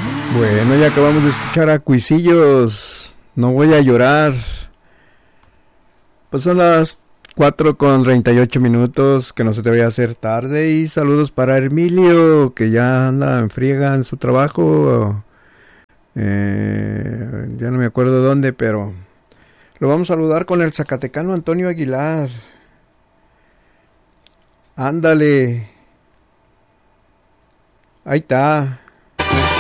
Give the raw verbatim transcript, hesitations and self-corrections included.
Bueno, ya acabamos de escuchar a Cuisillos. No voy a llorar. Pues son las cuatro con treinta y ocho minutos, que no se te vaya a hacer tarde. Y saludos para Emilio, que ya anda en friega en su trabajo. Eh, ya no me acuerdo dónde, pero lo vamos a saludar con el zacatecano Antonio Aguilar. Ándale. Ahí está.